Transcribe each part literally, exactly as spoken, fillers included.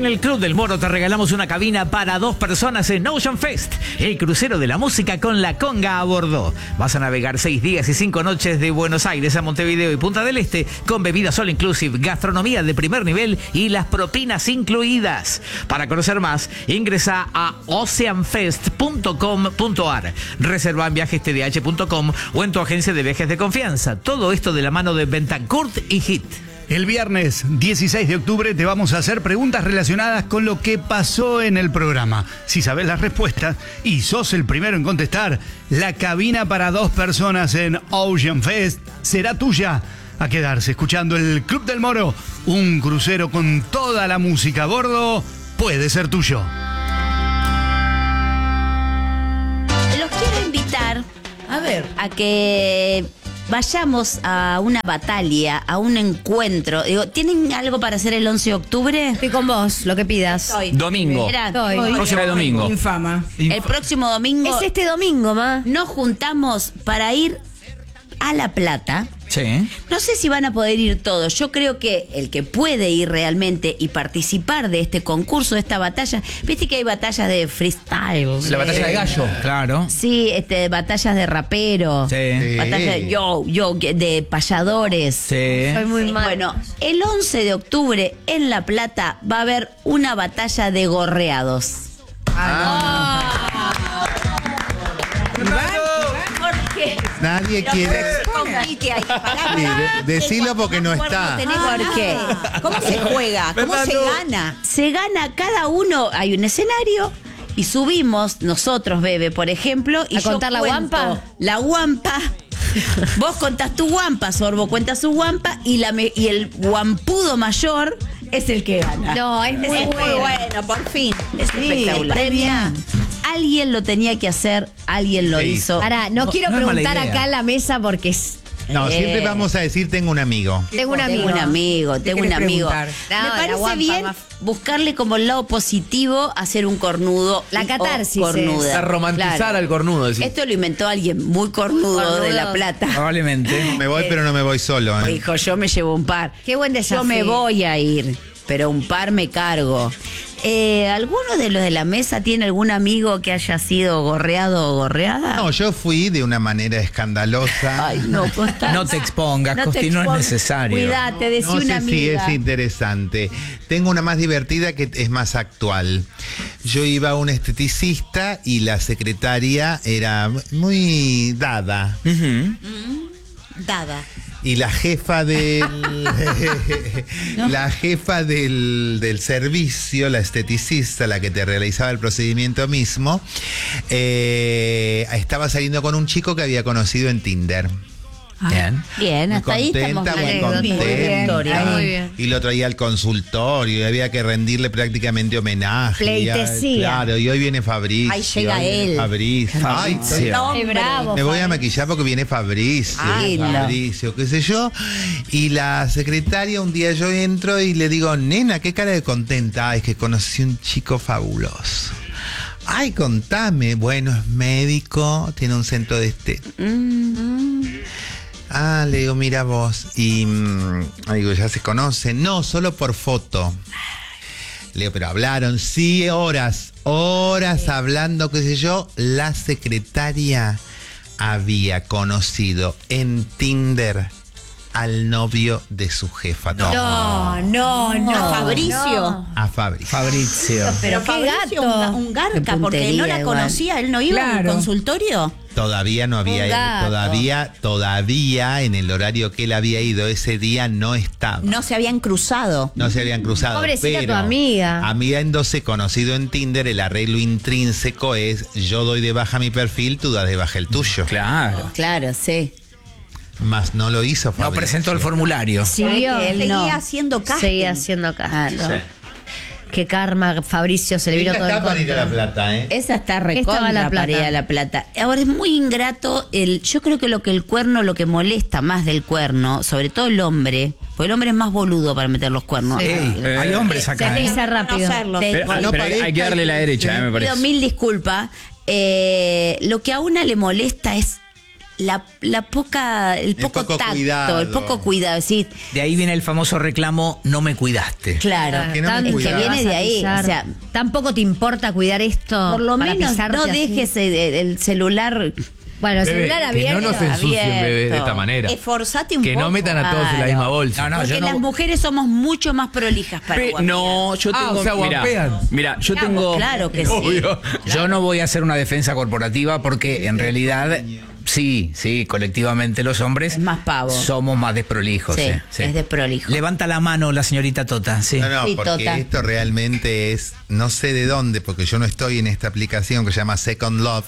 En el Club del Moro te regalamos una cabina para dos personas en Ocean Fest, el crucero de la música con la conga a bordo. Vas a navegar seis días y cinco noches de Buenos Aires a Montevideo y Punta del Este con bebidas all inclusive, gastronomía de primer nivel y las propinas incluidas. Para conocer más, ingresa a ocean fest punto com punto ar. Reserva en viajes t d h punto com o en tu agencia de viajes de confianza. Todo esto de la mano de Bentancourt y Hit. El viernes dieciséis de octubre te vamos a hacer preguntas relacionadas con lo que pasó en el programa. Si sabes las respuestas y sos el primero en contestar, la cabina para dos personas en Ocean Fest será tuya. A quedarse escuchando el Club del Moro, un crucero con toda la música a bordo, puede ser tuyo. Los quiero invitar A ver. a que vayamos a una batalla, a un encuentro. Digo, ¿tienen algo para hacer el once de octubre? Estoy con vos, lo que pidas. Estoy. Domingo. Mirá, Estoy. hoy- Próximo domingo. Infama. el próximo domingo Es este domingo, ma. nos juntamos para ir a La Plata. Sí. No sé si van a poder ir todos. Yo creo que el que puede ir realmente y participar de este concurso, de esta batalla, viste que hay batallas de freestyle. La batalla de gallo. Claro. Sí, este, batallas de rapero. Sí. Batallas de yo, yo, de payadores. Sí. Soy muy mal. Bueno, el once de octubre en La Plata va a haber una batalla de gorreados. ¿Por qué? Nadie quiere. Compite ahí, pará, Sí, pará. de- decilo porque no ¿Por está. qué? ¿Por qué? ¿Cómo se juega? ¿Cómo se gana? Se gana cada uno, hay un escenario y subimos nosotros, Bebe, por ejemplo, y ¿A yo contar la cuento guampa? La guampa. Vos contás tu guampa, Sorbo cuenta su guampa y la me- y el guampudo mayor es el que gana. No, es muy Es muy bueno. Bueno, por fin. Es espectacular. Premia. Alguien lo tenía que hacer, alguien lo Sí. hizo. Pará, no quiero no es mala preguntar idea. acá en la mesa porque es- No, Eh. siempre vamos a decir tengo un amigo. tengo un Tengo amigo. un amigo, ¿Qué tengo un querés amigo. preguntar? No, Me la parece guampa bien más- buscarle como el lado positivo, hacer un cornudo. La y- catarsis o cornuda. es. A romantizar Claro. al cornudo, decís. Esto lo inventó alguien muy cornudo, Cornudo. de La Plata. Probablemente. Me voy, pero no me voy solo. ¿eh? Dijo, yo me llevo un par. Qué buen desafío. Yo me voy a ir, pero un par me cargo. Eh, ¿Alguno de los de la mesa tiene algún amigo que haya sido gorreado o gorreada? No, yo fui de una manera escandalosa. Ay, no, Costa. No te expongas, Costi, no es necesario. Cuídate, decía No una sé si amiga. es interesante. Tengo una más divertida que es más actual. Yo iba a un esteticista y la secretaria era muy dada. Ujú. Dada. Y la jefa del la jefa del, del servicio, la esteticista, la que te realizaba el procedimiento mismo, eh, estaba saliendo con un chico que había conocido en Tinder. Bien. Bien, Muy hasta ahí estamos contenta, muy bien. Anécdota. contenta. Muy bien, muy bien. Y lo traía al consultorio y había que rendirle prácticamente homenaje. Pleitesía. Y, claro, y hoy viene Fabricio. Ahí llega hoy viene él. Fabricio. Ay, Fabricio. No, Qué bravo. me voy a Fabi. maquillar porque viene Fabricio, Ay, no. Fabricio, qué sé yo. Y la secretaria, un día yo entro y le digo, nena, qué cara de contenta. Ay, es que conocí un chico fabuloso. Ay, contame. Bueno, es médico, tiene un centro de este. Ah, le digo, mira vos. Y mm, digo, ya se conocen. No, solo por foto. Le digo, pero hablaron, sí, horas, horas hablando, qué sé yo. La secretaria había conocido en Tinder al novio de su jefa. No, no, no. A Fabricio. no. A Fabricio. Fabricio. Pero qué Fabricio, gato. Un, un garca, Qué porque no puntería la igual. conocía. Él no iba al Claro. consultorio. Todavía no había Un ido, gato. todavía, todavía en el horario que él había ido ese día no estaba. No se habían cruzado. No se habían cruzado. Pobrecita pero tu amiga. Habiéndose conocido en Tinder, el arreglo intrínseco es: yo doy de baja mi perfil, tú das de baja el tuyo. Claro. Claro, sí. Más no lo hizo No Fabricio. presentó el formulario. Siguió. Él Seguía no. haciendo casting. Seguía haciendo casting. Ah, no. Sí. Qué karma, Fabricio, se le vino Ella todo el está para ir a La contra. Plata, ¿eh? Esa está Esta va a recontra La Plata. para ir a La Plata. Ahora es muy ingrato. El, yo creo que lo que el cuerno, lo que molesta más del cuerno, sobre todo el hombre, porque el hombre es más boludo para meter los cuernos. Ey, hay hombres Se acá. ¿eh? pisa rápido. Conocerlo. Te- Pero, no pero parezca hay que darle la derecha, eh, me Pido parece. mil disculpas. Eh, lo que a una le molesta es la, la poca, el poco, poco tacto, cuidado. el poco cuidado. Es decir, De ahí viene el famoso reclamo, no me cuidaste. claro, Que no me es que cuidaba. viene de ahí. O sea, tampoco te importa cuidar esto. por lo para menos pisarte no así? dejes el, el celular. Bueno, el Bebé, celular que abierto. no nos ensucien, abierto. bebé, de esta manera. Esforzate un Que poco. no metan a todos en la Claro. misma bolsa. No, no, Porque yo no- las mujeres somos mucho más prolijas para Pe- guapear. no, yo Ah, tengo. o sea, mira, guapean. mira, yo Claro, tengo. claro que sí. Obvio. Yo no voy a hacer una defensa corporativa porque en realidad, sí, sí, colectivamente los hombres Es más pavo. somos más desprolijos. Sí, eh, sí. es desprolijo. Levanta la mano la señorita Tota, sí. No, no, Sí, porque Tota. esto realmente es, no sé de dónde, porque yo no estoy en esta aplicación que se llama Second Love.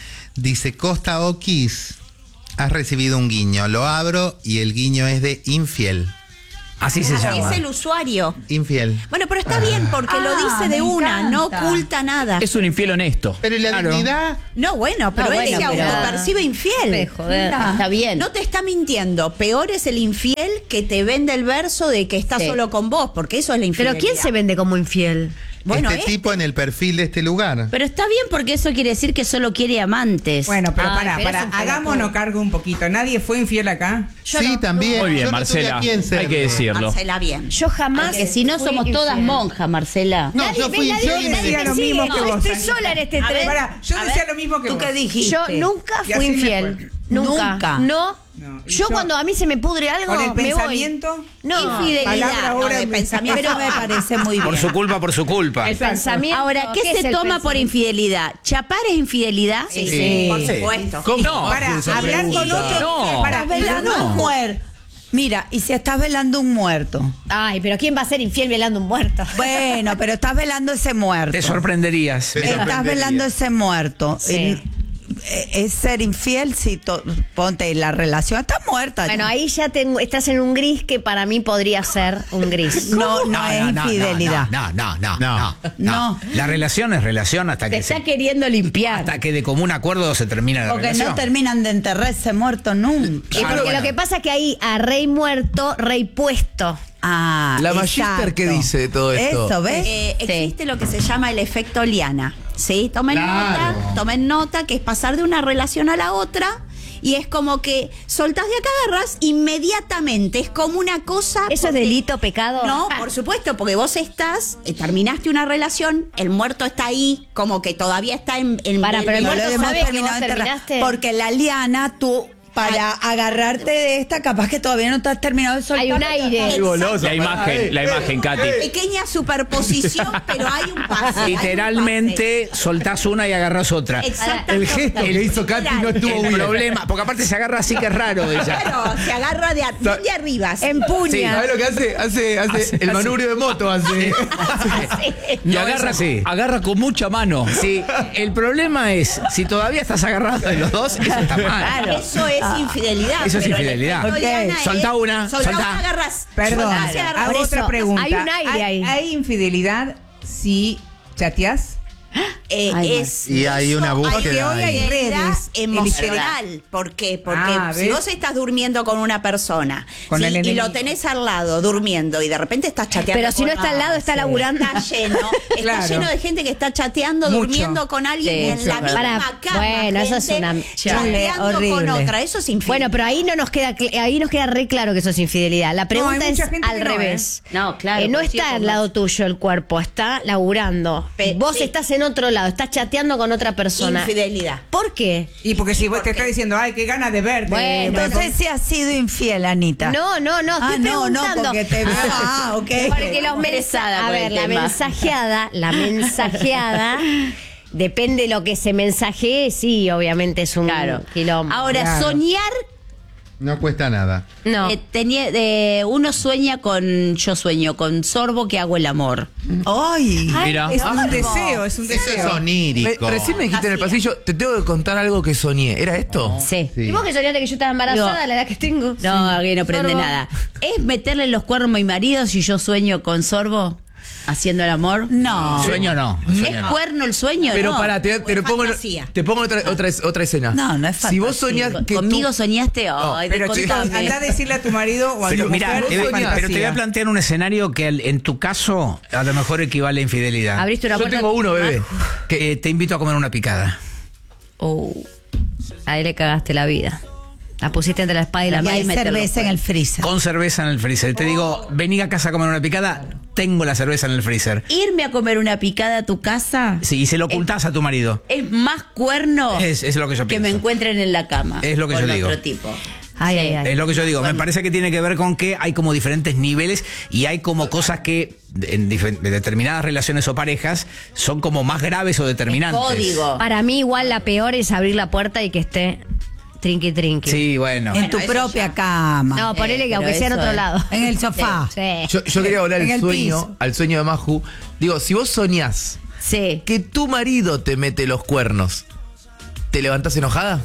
Dice Costa Okis, has recibido un guiño. Lo abro y el guiño es de infiel. Así se llama. Es el usuario. Infiel. Bueno, pero está bien porque lo Ah, dice de me una, no encanta. oculta nada. Es un infiel honesto. Pero ¿y la Claro. dignidad? No, bueno, pero No, él bueno, se pero- autopercibe infiel. Me joder. Está bien. No te está mintiendo. Peor es el infiel que te vende el verso de que está Sí. solo con vos, porque eso es la Pero infidelidad. ¿quién se vende como infiel? Bueno, este este. tipo en el perfil de este lugar. Pero está bien porque eso quiere decir que solo quiere amantes. Bueno, pero Ay, pará, pero pará, es un hagámonos cargo un poquito. ¿Nadie fue infiel acá? Sí, también. Muy bien, Yo no Marcela. tuve a quién Hay serlo. que decirlo. Marcela, bien. Yo jamás. Porque si no fui somos todas infiel. monjas, Marcela. No, yo fui nadie- infiel y me decía dejé. lo mismo que No, vos. estoy Anita. sola en este A ver, tren. pará, yo A decía ver, lo mismo que ¿tú vos. qué dijiste? Yo nunca Y fui así me infiel. fue. Nunca. Nunca. No. No, y Yo yo- cuando a mí se me pudre algo, Con el me voy. pensamiento. No. Infidelidad. Palabra No, ahora de me- pensamiento Pero- me parece muy bien. Por su culpa, por su culpa. El pensamiento. Ahora, ¿qué, es se el toma por pensamiento? infidelidad? ¿Chapar es infidelidad? Sí, Sí. por supuesto. ¿Cómo? No. Para, esa hablar con pregunta. otro. No. Para, Estás velando no. un muerto. Mira, y si estás velando un muerto. Ay, pero ¿quién va a ser infiel velando un muerto? Bueno, pero estás velando ese muerto. Te sorprenderías. Te Estás sorprendería. velando ese muerto. Sí. El- eh, es ser infiel si to- ponte la relación está muerta. Bueno, ahí ya tengo, estás en un gris que para mí podría ser un gris. no, no, es infidelidad. No, no, no, no, No. no, no. La relación es relación hasta Te que está se- queriendo limpiar. hasta que de común acuerdo se termina la Porque relación. no terminan de enterrar ese muerto nunca. Y porque bueno. lo que pasa es que ahí a rey muerto, rey puesto. Ah, La Magister, exacto. ¿qué dice de todo esto? Eso, ¿ves? Eh, existe lo que se llama el efecto Liana. ¿Sí? Tomen Claro. nota, tomen nota que es pasar de una relación a la otra y es como que soltás de acá, agarras inmediatamente. Es como una cosa. ¿Eso es porque- delito, pecado? No, Ah. por supuesto, porque vos estás, eh, terminaste una relación, el muerto está ahí, como que todavía está en. en Para, pero el No en- lo muerto hemos sabe que terminado vos de enterrar. terminaste. Porque la liana, tú, para agarrarte de esta, capaz que todavía no te has terminado de soltar. Hay un aire. Qué goloso. La imagen, la imagen, Katy. Pequeña superposición, pero hay un pase. hay un Literalmente soltás una y agarrás otra. pase. Exactamente. El gesto que hizo Katy no estuvo El bien. problema, porque aparte se agarra así que es raro ella. Claro, se agarra de, a- de arriba. sí. Empuña. ¿Sabes lo que hace? Hace, hace, Hace- el manubrio de moto, hace. Y No agarra, es así. agarra con mucha mano. Sí, el problema es, si todavía estás agarrado de los dos, eso está mal. Eso es infidelidad. Eso es pero el infidelidad. efecto Ok. Liana es- Soltá una, Soltá soltá. una, agarrás. Perdón, Soltás y agarrás. hago Por otra eso, pregunta. hay un aire ahí. ¿Hay infidelidad si chateás? Eh, Ay, es, Y hay eso una búsqueda Porque hoy hay ahí. redes Redes emocional. ¿Por qué? Porque Ah, si ¿ves? vos estás durmiendo con una persona Con sí, el y enemigo. lo tenés al lado durmiendo y de repente estás chateando. Pero si no con- está al lado, está sí. laburando. Está lleno. Está Claro. lleno de gente que está chateando, Mucho. durmiendo con alguien Sí, en la mucho. misma Para- cama. bueno, eso es gente una- chateando horrible. con otra. Eso es infiel. Bueno, pero ahí no nos queda cl- ahí nos queda re claro que eso es infidelidad. La pregunta hay es mucha gente al que no, revés. ¿eh? No, claro, Eh, no porque sí, está al como- lado tuyo el cuerpo, está laburando. Pe- Vos sí. estás en otro lado, estás chateando con otra persona. Infidelidad. ¿Por qué? Y porque si vos te está diciendo, ay, qué ganas de verte. Bueno, Entonces, si has sido infiel, Anita. No, no, no, estoy Ah, no, no, preguntando. porque te veo. Ah, ok. Porque los Interesada mensajes. A con ver, el la tema. mensajeada, la mensajeada. Depende de lo que se mensajee, sí, obviamente es un Claro. quilombo. Ahora, Claro. soñar, No cuesta nada. no. eh, tenía, eh, uno sueña con, yo sueño con sorbo que hago el amor. Ay. Mira. Es un deseo, es un Eso deseo. es onírico. Re- recién me dijiste en el pasillo, te tengo que contar algo que soñé. ¿Era esto? Sí. Sí. ¿Y vos que soñaste que yo estaba embarazada Digo, a la edad que tengo? No, aquí no prende Sorbo. nada. ¿Es meterle los cuernos a mi marido si yo sueño con sorbo haciendo el amor? No. Sueño no. ¿Es Sueño no. cuerno el sueño? Pero no. pará, te, te es lo pongo, en- fantasía. te pongo en otra, otra, otra escena. No, no es Si vos fantasía. soñás que ¿Conmigo tú- soñaste? Ay, Pero chicos, contame. anda a decirle a tu marido o a Pero tu mira, mujer. te, es pero fantasía. te voy a plantear un escenario que al- en tu caso a lo mejor equivale a infidelidad. Abriste una Yo puerta. tengo uno, bebé. Que eh, te invito a comer una picada. Oh. Ahí le cagaste la vida. La pusiste entre la espada y la Y hay pared. cerveza en el freezer. Con cerveza en el freezer. Te digo, vení a casa a comer una picada, tengo la cerveza en el freezer. Irme a comer una picada a tu casa Sí, y se lo ocultás a tu marido. es más cuerno Es, es lo que yo que me pienso. encuentren en la cama. Es lo que con yo digo. otro tipo. Ay, ay, ay. Es lo que yo digo. Me parece que tiene que ver con que hay como diferentes niveles y hay como cosas que en difer- determinadas relaciones o parejas son como más graves o determinantes. Código. Para mí igual la peor es abrir la puerta y que esté trinqui trinqui. Sí, bueno. En tu eso propia ya. cama. No, ponele Eh, que aunque pero sea en eso otro es- lado. En el sofá. Sí. Yo, yo quería volver En al el sueño, piso. al sueño de Maju. Digo, si vos soñás Sí. que tu marido te mete los cuernos, ¿te levantás enojada?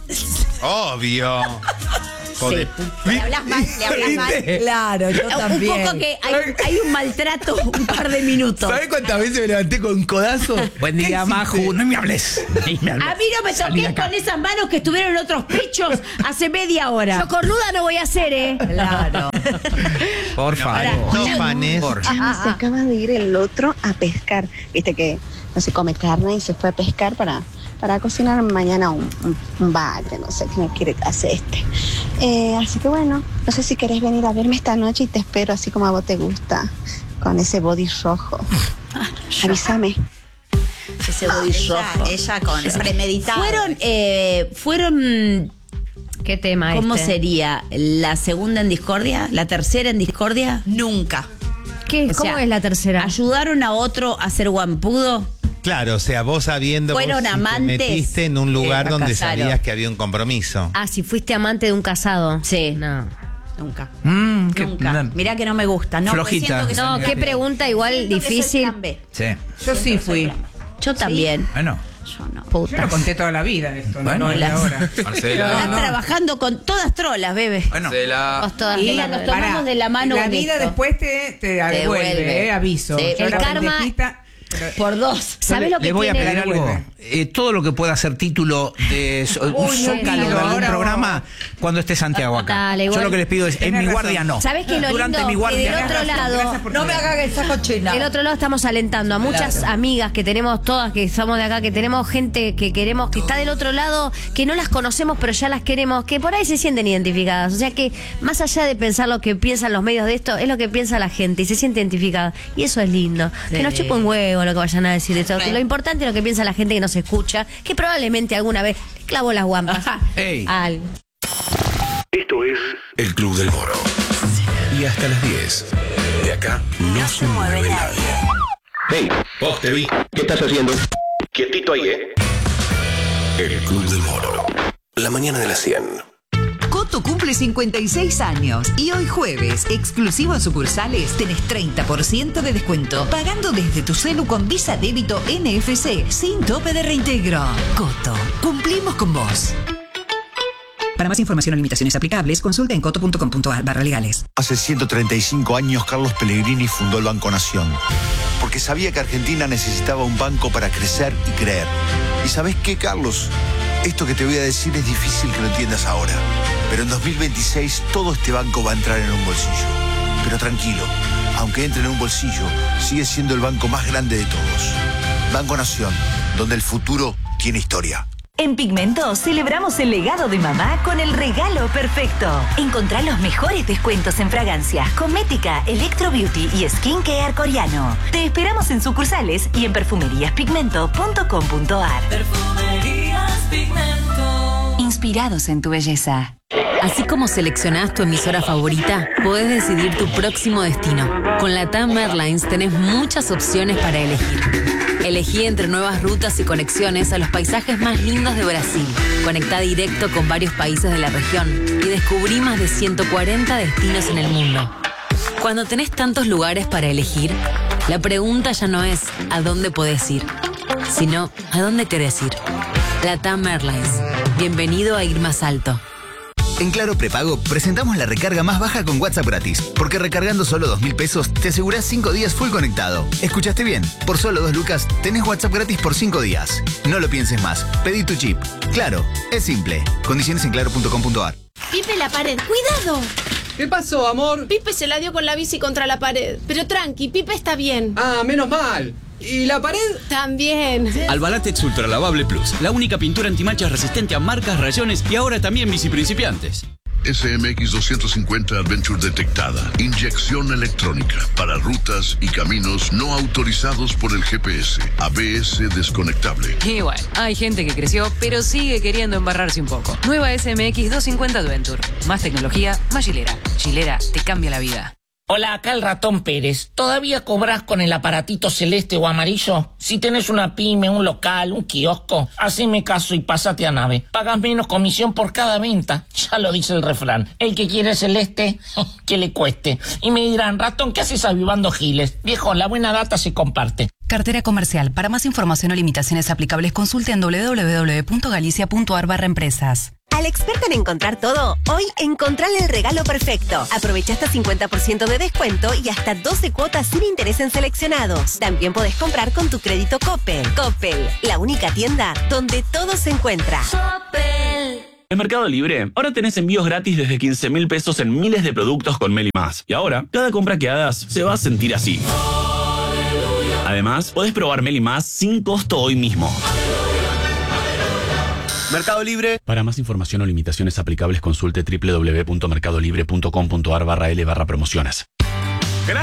Obvio. Joder. Le hablas mal, le hablas mal. Claro, yo Un también. poco que hay, hay un maltrato un par de minutos. ¿Sabés cuántas veces me levanté con codazo? Buen día, Maju. No me hables. Ni me hables. A mí no me Salí de toques acá. con esas manos que estuvieron en otros pechos hace media hora. Yo cornuda no voy a hacer, ¿eh? Claro. Por favor. Aristófanes. Por- Se acaba de ir el otro a pescar. Viste que no se come carne y se fue a pescar para, para cocinar mañana un, un, un bagre, no sé qué me quiere hacer este. Eh, así que bueno, no sé si querés venir a verme esta noche y te espero así como a vos te gusta, con ese body rojo. Avísame. Ese body Ella, rojo. ella con premeditado. Fueron, eh, fueron, ¿Qué tema ¿cómo este? sería? ¿La segunda en discordia? ¿La tercera en discordia? Nunca. ¿Qué? O ¿Cómo sea, es la tercera? ¿Ayudaron a otro a ser guampudo? Claro, o sea, vos sabiendo vos Fueron si te amantes metiste en un lugar que donde fracasaron. sabías que había un compromiso. Ah, si fuiste amante de un casado. Sí. No. Nunca. Mm, qué- Nunca. no. Mirá que no me gusta. No, porque Flojita. siento que No, soy- qué pregunta igual siento que soy difícil. plan B. Sí. Yo sí fui. Yo también. Bueno. Yo no. Yo lo conté toda la vida esto, no, Bueno, no de las- ahora. Marcela. Estás trabajando con todas trolas, bebé. Bueno. Vos todas Y Ella todas nos todas. tomamos Pará, de la mano La con vida esto. después te, te devuelve, Devuelve. eh, aviso. Sí. Yo El era karma- pendejita, pero- Por dos. ¿Sabés lo que Les voy a tiene? pedir algo. Vuelve. Eh, todo lo que pueda ser título de so- un Uy, no zócalo de pido, algún ahora programa cuando esté Santiago acá. Dale, Yo igual. lo que les pido es, en Tenés mi razón. guardia no. ¿Sabés qué lo Durante lindo? mi Que guardia. del otro lado, Gracias por No me traer. hagan el saco china. Del otro lado estamos alentando a muchas Claro. amigas que tenemos todas, que somos de acá, que tenemos gente que queremos, que está del otro lado, que no las conocemos pero ya las queremos, que por ahí se sienten identificadas. O sea que más allá de pensar lo que piensan los medios de esto, es lo que piensa la gente y se siente identificada. Y eso es lindo. Que nos chupa un huevo lo que vayan a decir esto. Que lo importante es lo que piensa la gente que nos escucha, que probablemente alguna vez le clavó las guampas. Ey. Al- Esto es El Club del Moro. Y hasta las diez. De acá no, se mueve nadie. Hey, vos te vi. ¿Qué estás haciendo? Quietito ahí, ¿eh? El Club del Moro. La mañana de las cien. Coto cumple cincuenta y seis años y hoy jueves, exclusivo en sucursales, tenés treinta por ciento de descuento pagando desde tu celu con Visa Débito N F C sin tope de reintegro. Coto, cumplimos con vos. Para más información o limitaciones aplicables, consulta en coto punto com punto a r barra legales. Hace ciento treinta y cinco años Carlos Pellegrini fundó el Banco Nación, porque sabía que Argentina necesitaba un banco para crecer y creer. ¿Y sabés qué, Carlos? Esto que te voy a decir es difícil que lo entiendas ahora, pero en dos mil veintiséis todo este banco va a entrar en un bolsillo. Pero tranquilo, aunque entre en un bolsillo, sigue siendo el banco más grande de todos. Banco Nación, donde el futuro tiene historia. En Pigmento celebramos el legado de mamá con el regalo perfecto. Encontrá los mejores descuentos en fragancias, cosmética, electro beauty y skincare coreano. Te esperamos en sucursales y en perfumerías pigmento punto com punto a r. Perfumerías Pigmento. Inspirados en tu belleza. Así como seleccionás tu emisora favorita, podés decidir tu próximo destino. Con LATAM Airlines tenés muchas opciones para elegir. Elegí entre nuevas rutas y conexiones a los paisajes más lindos de Brasil. Conectá directo con varios países de la región y descubrí más de ciento cuarenta destinos en el mundo. Cuando tenés tantos lugares para elegir, la pregunta ya no es ¿a dónde podés ir?, sino ¿a dónde querés ir? LATAM Airlines. Bienvenido a ir más alto. En Claro Prepago presentamos la recarga más baja con WhatsApp gratis, porque recargando solo dos mil pesos te asegurás cinco días full conectado. ¿Escuchaste bien? Por solo dos lucas tenés WhatsApp gratis por cinco días. No lo pienses más, pedí tu chip. Claro, es simple. Condiciones en claro punto com punto a r. Pipe, la pared. ¡Cuidado! ¿Qué pasó, amor? Pipe se la dio con la bici contra la pared. Pero tranqui, Pipe está bien. Ah, menos mal. ¿Y la pared? También. Albalatex Ultra Lavable Plus, la única pintura antimanchas resistente a marcas, rayones y ahora también bici principiantes. S M X doscientos cincuenta Adventure detectada. Inyección electrónica para rutas y caminos no autorizados por el G P S. A B S desconectable. Y bueno, hay gente que creció, pero sigue queriendo embarrarse un poco. Nueva S M X doscientos cincuenta Adventure. Más tecnología, más Gilera. Gilera te cambia la vida. Hola, acá el Ratón Pérez. ¿Todavía cobras con el aparatito celeste o amarillo? Si tenés una pyme, un local, un kiosco, haceme caso y pásate a Nave. Pagas menos comisión por cada venta. Ya lo dice el refrán. El que quiere celeste, que le cueste. Y me dirán, Ratón, ¿qué haces avivando giles? Viejo, la buena data se comparte. Cartera comercial. Para más información o limitaciones aplicables, consulte en doble u doble u doble u punto galicia punto a r barra empresas. Al experto en encontrar todo, hoy encontrale el regalo perfecto. Aprovecha hasta cincuenta por ciento de descuento y hasta doce cuotas sin interés en seleccionados. También podés comprar con tu crédito Coppel. Coppel, la única tienda donde todo se encuentra. Coppel. En Mercado Libre, ahora tenés envíos gratis desde quince mil pesos en miles de productos con Meli Más. Y ahora, cada compra que hagas se va a sentir así. Además, podés probar Meli Más sin costo hoy mismo. Mercado Libre. Para más información o limitaciones aplicables, consulte doble u doble u doble u punto mercado libre punto com punto a r barra L barra promociones.